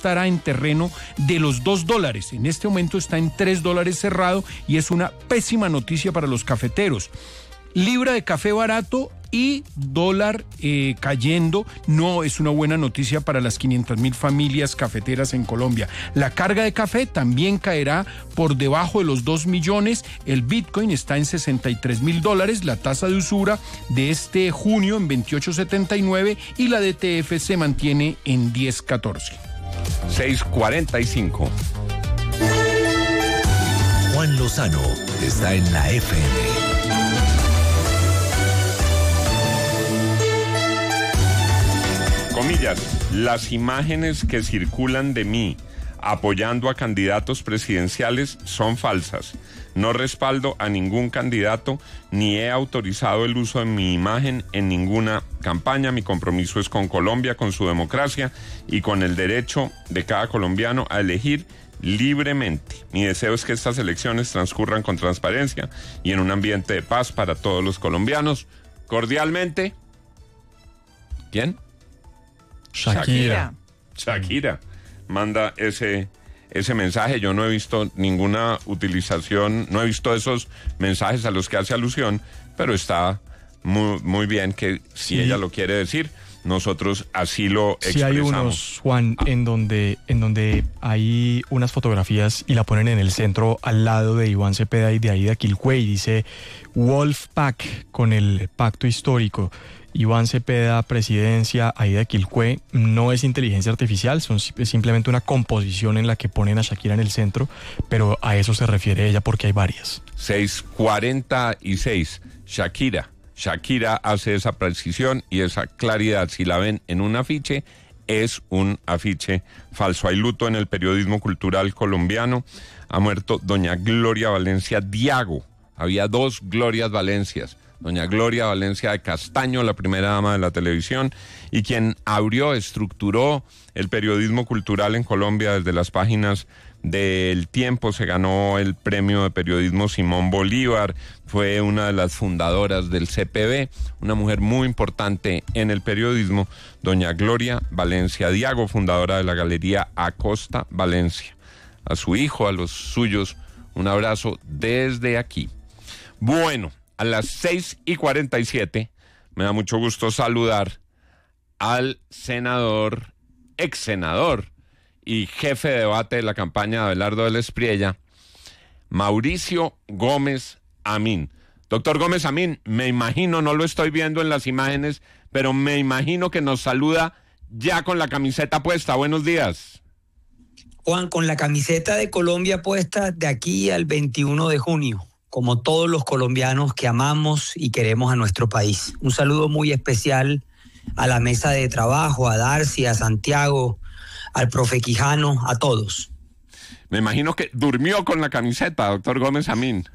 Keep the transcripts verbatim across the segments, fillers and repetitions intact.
estará en terreno de los dos dólares. En este momento está en tres dólares cerrado y es una pésima noticia para los cafeteros. Libra de café barato y dólar eh, cayendo no es una buena noticia para las quinientas mil familias cafeteras en Colombia. La carga de café también caerá por debajo de los dos millones. El Bitcoin está en sesenta y tres mil dólares. La tasa de usura de este junio en veintiocho setenta y nueve y la D T F se mantiene en diez catorce. seis cuarenta y cinco. Juan Lozano está en la F M. Comillas, las imágenes que circulan de mí apoyando a candidatos presidenciales son falsas. No respaldo a ningún candidato ni he autorizado el uso de mi imagen en ninguna campaña. Mi compromiso es con Colombia, con su democracia y con el derecho de cada colombiano a elegir libremente. Mi deseo es que estas elecciones transcurran con transparencia y en un ambiente de paz para todos los colombianos. Cordialmente, ¿quién? Shakira. Shakira manda ese, ese mensaje. Yo no he visto ninguna utilización, no he visto esos mensajes a los que hace alusión, pero está muy, muy bien que si sí. ella lo quiere decir, nosotros así lo expresamos. Sí hay unos, Juan, ah. en donde en donde hay unas fotografías y la ponen en el centro al lado de Iván Cepeda y de Aida Quilcué, dice Wolfpack con el pacto histórico. Iván Cepeda, presidencia, Aida Quilcué, no es inteligencia artificial, son es simplemente una composición en la que ponen a Shakira en el centro, pero a eso se refiere ella porque hay varias. seis cuarenta y seis, Shakira. Shakira hace esa precisión y esa claridad. Si la ven en un afiche, es un afiche falso. Hay luto en el periodismo cultural colombiano. Ha muerto doña Gloria Valencia Diago. Había dos Glorias Valencias. Doña Gloria Valencia de Castaño, la primera dama de la televisión, y quien abrió, estructuró el periodismo cultural en Colombia desde las páginas del Tiempo. Se ganó el premio de periodismo Simón Bolívar, fue una de las fundadoras del C P B, una mujer muy importante en el periodismo, doña Gloria Valencia Diago, fundadora de la Galería Acosta Valencia. A su hijo, a los suyos, un abrazo desde aquí. Bueno, a las seis y cuarenta y siete me da mucho gusto saludar al senador, ex senador y jefe de debate de la campaña de Abelardo del Espriella, Mauricio Gómez Amín. Doctor Gómez Amín, me imagino, no lo estoy viendo en las imágenes, pero me imagino que nos saluda ya con la camiseta puesta. Buenos días. Juan, con la camiseta de Colombia puesta de aquí al veintiuno de junio. Como todos los colombianos que amamos y queremos a nuestro país. Un saludo muy especial a la mesa de trabajo, a Darcy, a Santiago, al profe Quijano, a todos. Me imagino que durmió con la camiseta, doctor Gómez Amín.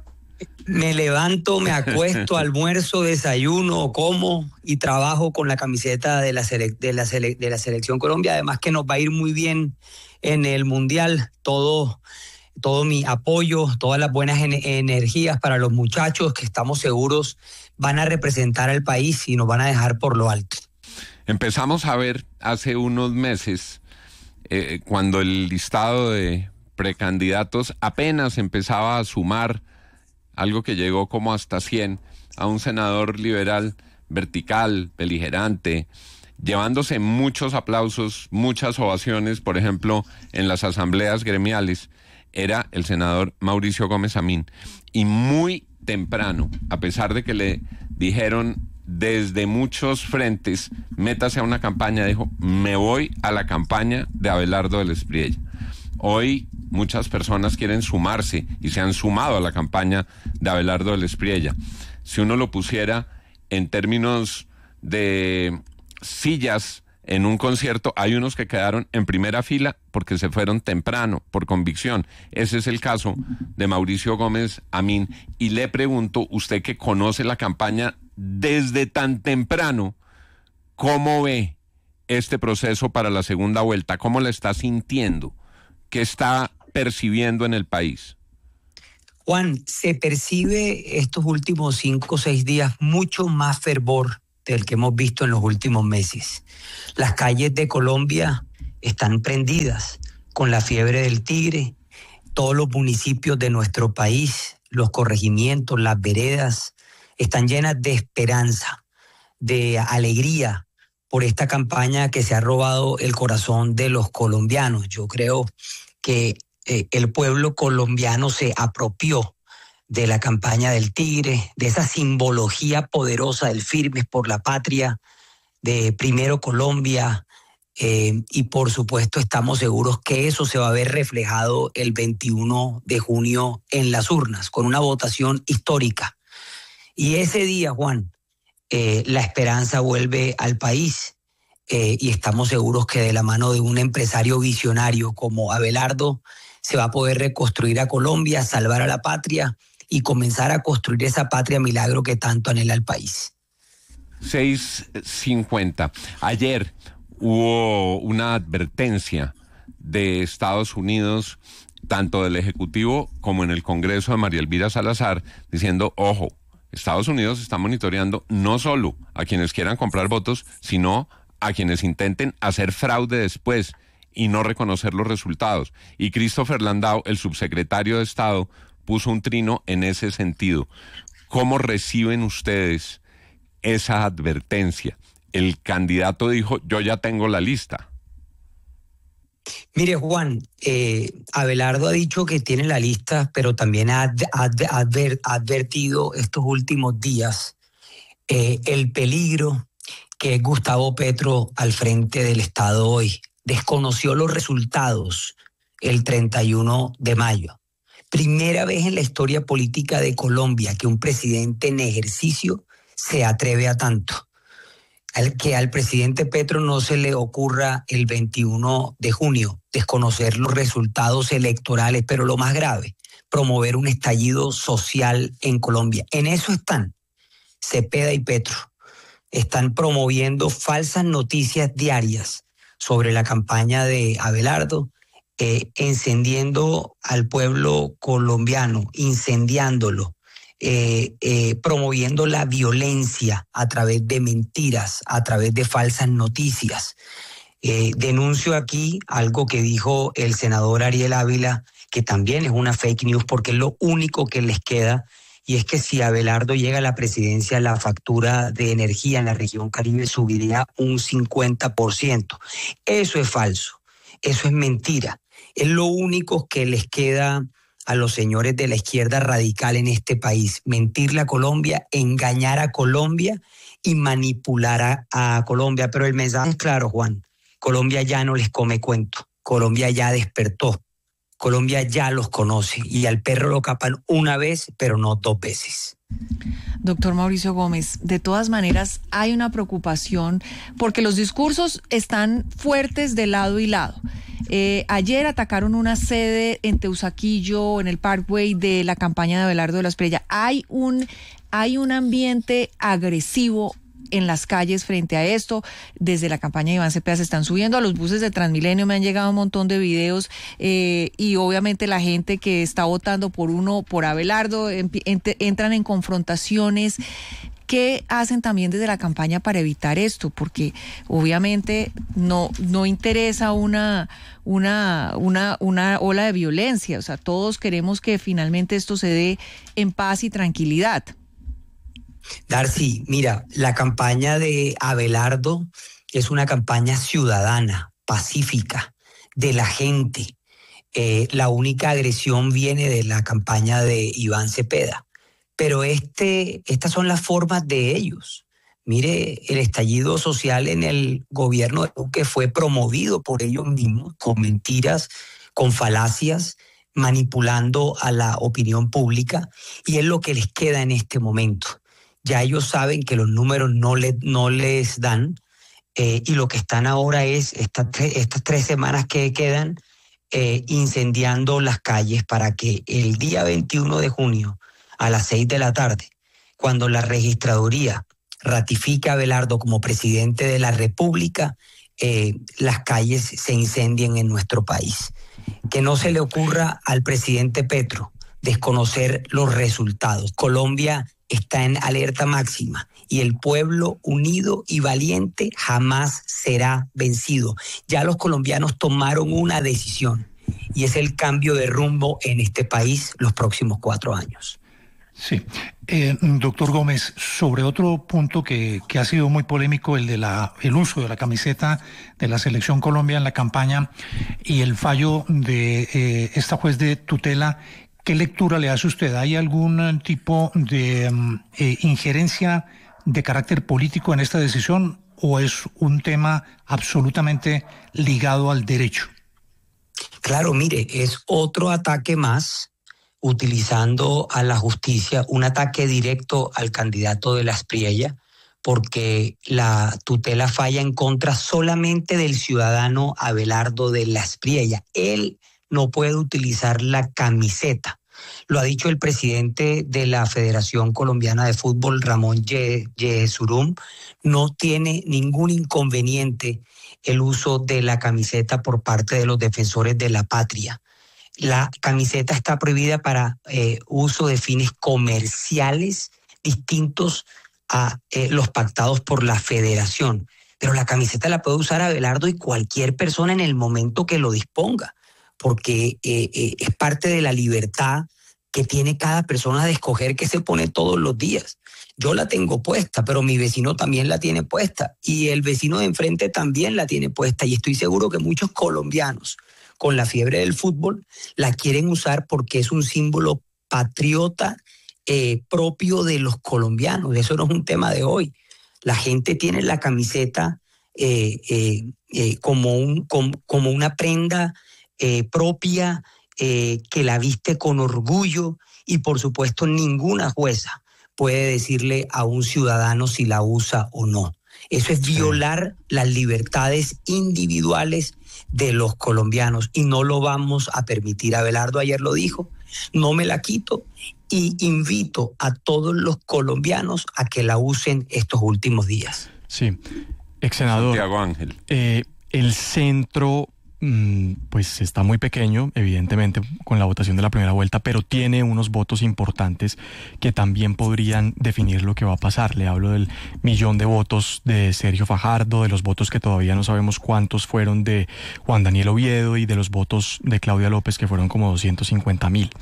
Me levanto, me acuesto, almuerzo, desayuno, como y trabajo con la camiseta de la, sele- de la, sele- de la Selección Colombia. Además que nos va a ir muy bien en el Mundial. Todo... todo mi apoyo, todas las buenas en- energías para los muchachos que estamos seguros van a representar al país y nos van a dejar por lo alto. Empezamos a ver hace unos meses, eh, cuando el listado de precandidatos apenas empezaba a sumar algo que llegó como hasta cien, a un senador liberal vertical, beligerante, llevándose muchos aplausos, muchas ovaciones, por ejemplo, en las asambleas gremiales. Era el senador Mauricio Gómez Amín. Y muy temprano, a pesar de que le dijeron desde muchos frentes, métase a una campaña, dijo, me voy a la campaña de Abelardo del Espriella. Hoy muchas personas quieren sumarse y se han sumado a la campaña de Abelardo del Espriella. Si uno lo pusiera en términos de sillas en un concierto, hay unos que quedaron en primera fila porque se fueron temprano, por convicción. Ese es el caso de Mauricio Gómez Amín. Y le pregunto, usted que conoce la campaña desde tan temprano, ¿cómo ve este proceso para la segunda vuelta? ¿Cómo la está sintiendo? ¿Qué está percibiendo en el país? Juan, se percibe estos últimos cinco o seis días mucho más fervor del que hemos visto en los últimos meses. Las calles de Colombia están prendidas con la fiebre del tigre. Todos los municipios de nuestro país, los corregimientos, las veredas, están llenas de esperanza, de alegría por esta campaña que se ha robado el corazón de los colombianos. Yo creo que eh, el pueblo colombiano se apropió de la campaña del tigre, de esa simbología poderosa del Firmes por la Patria, de Primero Colombia, eh, y por supuesto estamos seguros que eso se va a ver reflejado el veintiuno de junio en las urnas, con una votación histórica. Y ese día, Juan, eh, la esperanza vuelve al país, eh, y estamos seguros que de la mano de un empresario visionario como Abelardo se va a poder reconstruir a Colombia, salvar a la patria y comenzar a construir esa patria milagro que tanto anhela el país. seis cincuenta. Ayer hubo una advertencia de Estados Unidos, tanto del Ejecutivo como en el Congreso, de María Elvira Salazar, diciendo, ojo, Estados Unidos está monitoreando no solo a quienes quieran comprar votos, sino a quienes intenten hacer fraude después y no reconocer los resultados. Y Christopher Landau, el subsecretario de Estado, puso un trino en ese sentido. ¿Cómo reciben ustedes esa advertencia? El candidato dijo, yo ya tengo la lista. Mire, Juan, eh, Abelardo ha dicho que tiene la lista, pero también ha ad, adver, advertido estos últimos días eh, el peligro que es Gustavo Petro al frente del Estado hoy. Desconoció los resultados el treinta y uno de mayo. Primera vez en la historia política de Colombia que un presidente en ejercicio se atreve a tanto. Al que al presidente Petro no se le ocurra el veintiuno de junio desconocer los resultados electorales, pero lo más grave, promover un estallido social en Colombia. En eso están Cepeda y Petro. Están promoviendo falsas noticias diarias sobre la campaña de Abelardo, eh, encendiendo al pueblo colombiano, incendiándolo. Eh, eh, promoviendo la violencia a través de mentiras, a través de falsas noticias. Eh, denuncio aquí algo que dijo el senador Ariel Ávila, que también es una fake news porque es lo único que les queda, y es que si Abelardo llega a la presidencia, la factura de energía en la región Caribe subiría un cincuenta por ciento. Eso es falso, eso es mentira. Es lo único que les queda a los señores de la izquierda radical en este país: mentirle a Colombia, engañar a Colombia y manipular a, a Colombia. Pero el mensaje es claro, Juan. Colombia ya no les come cuento. Colombia ya despertó. Colombia ya los conoce. Y al perro lo capan una vez, pero no dos veces. Doctor Mauricio Gómez, de todas maneras hay una preocupación porque los discursos están fuertes de lado y lado. Eh, ayer atacaron una sede en Teusaquillo, en el Parkway de la campaña de Abelardo de la Espriella. Hay un, hay un ambiente agresivo en las calles frente a esto. Desde la campaña de Iván Cepeda se están subiendo a los buses de Transmilenio, me han llegado un montón de videos, eh, y obviamente la gente que está votando por uno, por Abelardo, en, en, entran en confrontaciones. ¿Qué hacen también desde la campaña para evitar esto? Porque obviamente no, no interesa una, una, una, una ola de violencia. O sea, todos queremos que finalmente esto se dé en paz y tranquilidad. Darcy, mira, la campaña de Abelardo es una campaña ciudadana, pacífica, de la gente. Eh, la única agresión viene de la campaña de Iván Cepeda. Pero este, estas son las formas de ellos. Mire, el estallido social en el gobierno de Duque fue promovido por ellos mismos, con mentiras, con falacias, manipulando a la opinión pública, y es lo que les queda en este momento. Ya ellos saben que los números no, le, no les dan, eh, y lo que están ahora es estas, estas tres semanas que quedan eh, incendiando las calles para que el día veintiuno de junio, a las seis de la tarde, cuando la registraduría ratifica a Abelardo como presidente de la República, eh, las calles se incendien en nuestro país. Que no se le ocurra al presidente Petro desconocer los resultados. Colombia está en alerta máxima y el pueblo unido y valiente jamás será vencido. Ya los colombianos tomaron una decisión y es el cambio de rumbo en este país los próximos cuatro años. Sí. Eh, doctor Gómez, sobre otro punto que, que ha sido muy polémico, el de la el uso de la camiseta de la Selección Colombia en la campaña y el fallo de eh, esta juez de tutela, ¿qué lectura le hace usted? ¿Hay algún tipo de eh, injerencia de carácter político en esta decisión o es un tema absolutamente ligado al derecho? Claro, mire, es otro ataque más utilizando a la justicia, un ataque directo al candidato de la Aspriella, porque la tutela falla en contra solamente del ciudadano Abelardo de la Aspriella. Él no puede utilizar la camiseta. Lo ha dicho el presidente de la Federación Colombiana de Fútbol, Ramón Yesurum. No tiene ningún inconveniente el uso de la camiseta por parte de los defensores de la patria. La camiseta está prohibida para eh, uso de fines comerciales distintos a eh, los pactados por la federación. Pero la camiseta la puede usar Abelardo y cualquier persona en el momento que lo disponga, porque eh, eh, es parte de la libertad que tiene cada persona de escoger qué se pone todos los días. Yo la tengo puesta, pero mi vecino también la tiene puesta y el vecino de enfrente también la tiene puesta y estoy seguro que muchos colombianos con la fiebre del fútbol la quieren usar porque es un símbolo patriota eh, propio de los colombianos. Eso no es un tema de hoy. La gente tiene la camiseta eh, eh, eh, como, un, como, como una prenda eh, propia eh, que la viste con orgullo y por supuesto ninguna jueza puede decirle a un ciudadano si la usa o no. Eso es violar las libertades individuales de los colombianos y no lo vamos a permitir. Abelardo ayer lo dijo, no me la quito y invito a todos los colombianos a que la usen estos últimos días. Sí, ex senador. Santiago Ángel. Eh, el centro pues está muy pequeño, evidentemente, con la votación de la primera vuelta, pero tiene unos votos importantes que también podrían definir lo que va a pasar. Le hablo del millón de votos de Sergio Fajardo, de los votos que todavía no sabemos cuántos fueron de Juan Daniel Oviedo y de los votos de Claudia López, que fueron como doscientos cincuenta mil.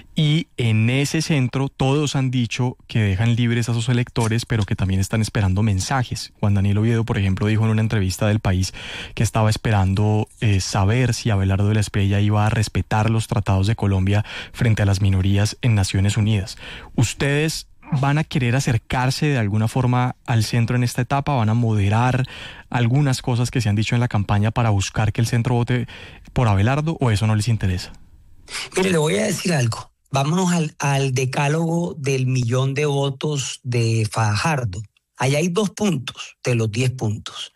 Y en ese centro todos han dicho que dejan libres a sus electores, pero que también están esperando mensajes. Juan Daniel Oviedo, por ejemplo, dijo en una entrevista del País que estaba esperando eh, saber si Abelardo de la Aspriella iba a respetar los tratados de Colombia frente a las minorías en Naciones Unidas. ¿Ustedes van a querer acercarse de alguna forma al centro en esta etapa? ¿Van a moderar algunas cosas que se han dicho en la campaña para buscar que el centro vote por Abelardo o eso no les interesa? Mire, le voy a decir algo. Vámonos al, al decálogo del millón de votos de Fajardo. Allá hay dos puntos de los diez puntos.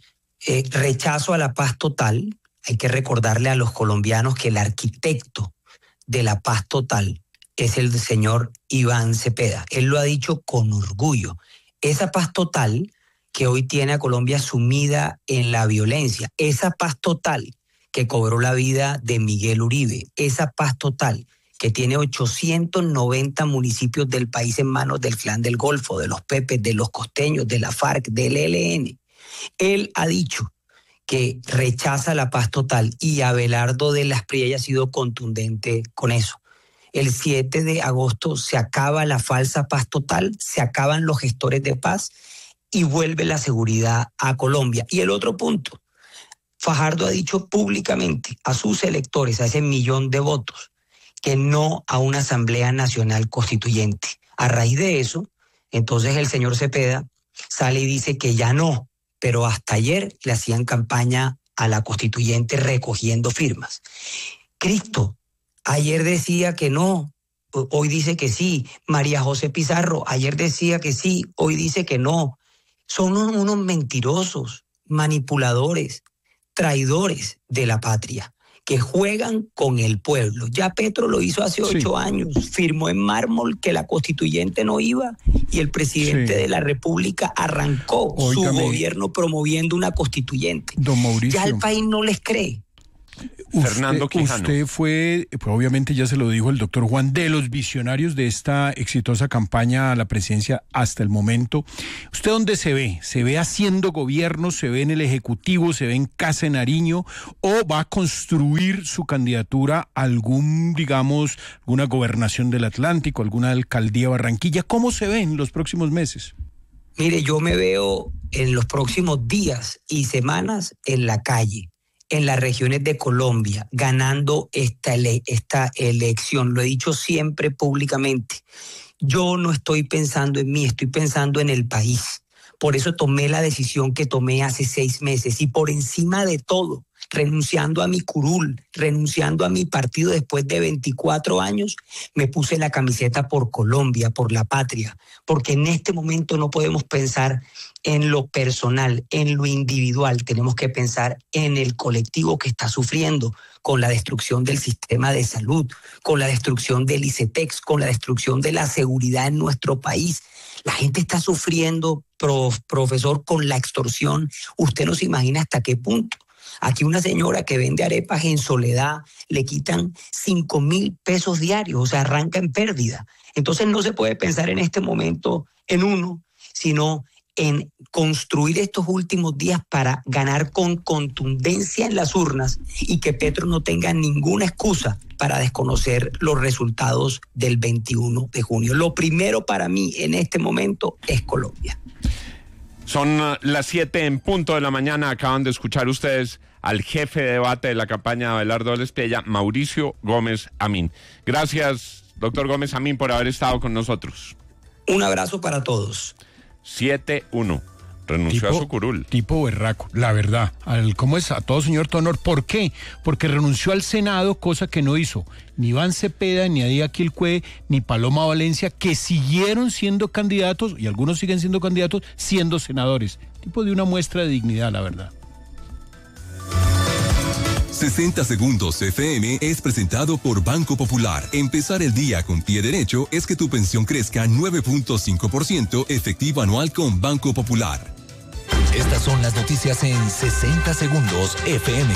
Eh, rechazo a la paz total. Hay que recordarle a los colombianos que el arquitecto de la paz total es el señor Iván Cepeda. Él lo ha dicho con orgullo. Esa paz total que hoy tiene a Colombia sumida en la violencia, esa paz total que cobró la vida de Miguel Uribe, esa paz total que tiene ochocientos noventa municipios del país en manos del Clan del Golfo, de los Pepes, de los costeños, de la FARC, del E L N. Él ha dicho que rechaza la paz total y Abelardo de la Aspriella ha sido contundente con eso. El siete de agosto se acaba la falsa paz total, se acaban los gestores de paz y vuelve la seguridad a Colombia. Y el otro punto, Fajardo ha dicho públicamente a sus electores, a ese millón de votos, que no a una Asamblea Nacional Constituyente. A raíz de eso, entonces el señor Cepeda sale y dice que ya no, pero hasta ayer le hacían campaña a la Constituyente recogiendo firmas. Cristo, ayer decía que no, hoy dice que sí. María José Pizarro, ayer decía que sí, hoy dice que no. Son unos mentirosos, manipuladores, traidores de la patria, que juegan con el pueblo. Ya Petro lo hizo hace sí. ocho años, firmó en mármol que la constituyente no iba y el presidente sí. de la República arrancó Óigame. su gobierno promoviendo una constituyente. Don Mauricio. Ya el país no les cree. Fernando usted, Quijano. Usted fue, pues obviamente ya se lo dijo el doctor Juan, de los visionarios de esta exitosa campaña a la presidencia hasta el momento. ¿Usted dónde se ve? ¿Se ve haciendo gobierno? ¿Se ve en el Ejecutivo? ¿Se ve en Casa de Nariño? ¿O va a construir su candidatura a algún, digamos, alguna gobernación del Atlántico, alguna alcaldía de Barranquilla? ¿Cómo se ve en los próximos meses? Mire, yo me veo en los próximos días y semanas en la calle, en las regiones de Colombia, ganando esta, ele- esta elección. Lo he dicho siempre públicamente. Yo no estoy pensando en mí, estoy pensando en el país. Por eso tomé la decisión que tomé hace seis meses y por encima de todo, renunciando a mi curul, renunciando a mi partido después de veinticuatro años, me puse la camiseta por Colombia, por la patria, porque en este momento no podemos pensar en lo personal, en lo individual, tenemos que pensar en el colectivo que está sufriendo con la destrucción del sistema de salud, con la destrucción del ICETEX, con la destrucción de la seguridad en nuestro país. La gente está sufriendo, prof, profesor, con la extorsión. Usted no se imagina hasta qué punto. Aquí una señora que vende arepas en Soledad le quitan cinco mil pesos diarios, o sea, arranca en pérdida. Entonces no se puede pensar en este momento en uno, sino en construir estos últimos días para ganar con contundencia en las urnas y que Petro no tenga ninguna excusa para desconocer los resultados del veintiuno de junio. Lo primero para mí en este momento es Colombia. Son uh, las siete en punto de la mañana. Acaban de escuchar ustedes al jefe de debate de la campaña de Abelardo Vélez-Piella, Mauricio Gómez Amín. Gracias, doctor Gómez Amín, por haber estado con nosotros. Un abrazo para todos. siete uno. Renunció tipo, a su curul. Tipo berraco, la verdad. Al, ¿Cómo es? A todo señor Tonor. ¿Por qué? Porque renunció al Senado, cosa que no hizo ni Iván Cepeda, ni Adía Quilcue, ni Paloma Valencia, que siguieron siendo candidatos, y algunos siguen siendo candidatos, siendo senadores. Tipo de una muestra de dignidad, la verdad. sesenta Segundos F M es presentado por Banco Popular. Empezar el día con pie derecho es que tu pensión crezca nueve punto cinco por ciento efectivo anual con Banco Popular. Estas son las noticias en sesenta Segundos F M.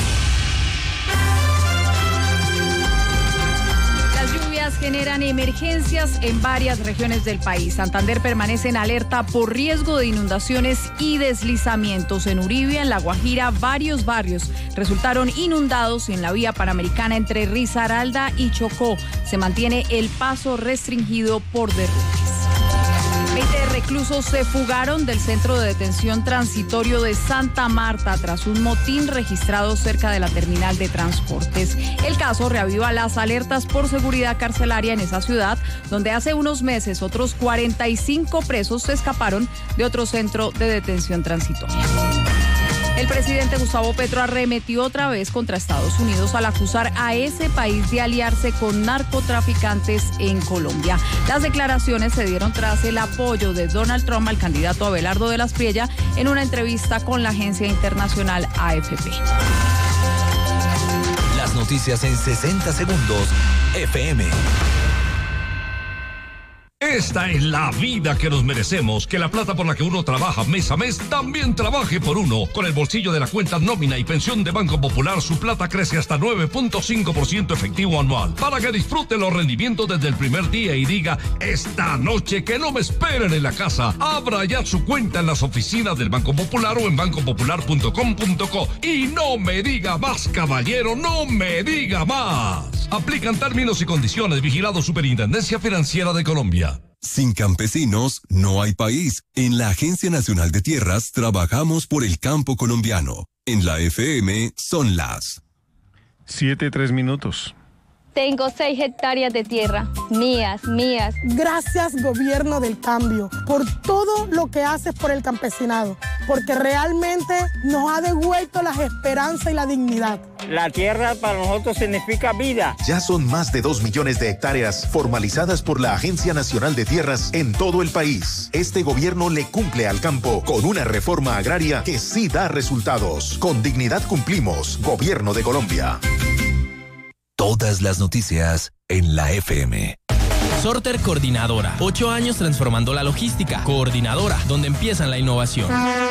Generan emergencias en varias regiones del país. Santander permanece en alerta por riesgo de inundaciones y deslizamientos. En Uribe, en La Guajira, varios barrios resultaron inundados y en la vía panamericana entre Risaralda y Chocó se mantiene el paso restringido por derrumbes. veinte reclusos se fugaron del centro de detención transitorio de Santa Marta tras un motín registrado cerca de la terminal de transportes. El caso reaviva las alertas por seguridad carcelaria en esa ciudad, donde hace unos meses otros cuarenta y cinco presos se escaparon de otro centro de detención transitoria. El presidente Gustavo Petro arremetió otra vez contra Estados Unidos al acusar a ese país de aliarse con narcotraficantes en Colombia. Las declaraciones se dieron tras el apoyo de Donald Trump al candidato Abelardo Vélez-Piella en una entrevista con la agencia internacional A F P. Las noticias en sesenta Segundos F M. Esta es la vida que nos merecemos, que la plata por la que uno trabaja mes a mes también trabaje por uno. Con el bolsillo de la cuenta nómina y pensión de Banco Popular, su plata crece hasta nueve punto cinco por ciento efectivo anual. Para que disfrute los rendimientos desde el primer día y diga, esta noche que no me esperen en la casa. Abra ya su cuenta en las oficinas del Banco Popular o en banco popular punto com punto co. Y no me diga más, caballero, no me diga más. Aplican términos y condiciones. Vigilado Superintendencia Financiera de Colombia. Sin campesinos no hay país. En la Agencia Nacional de Tierras trabajamos por el campo colombiano. En la F M son las Siete, tres minutos. Tengo seis hectáreas de tierra, mías, mías. Gracias, Gobierno del Cambio, por todo lo que haces por el campesinado, porque realmente nos ha devuelto las esperanzas y la dignidad. La tierra para nosotros significa vida. Ya son más de dos millones de hectáreas formalizadas por la Agencia Nacional de Tierras en todo el país. Este gobierno le cumple al campo con una reforma agraria que sí da resultados. Con dignidad cumplimos, Gobierno de Colombia. Todas las noticias en la F M. Sorter Coordinadora. Ocho años transformando la logística. Coordinadora, donde empiezan la innovación.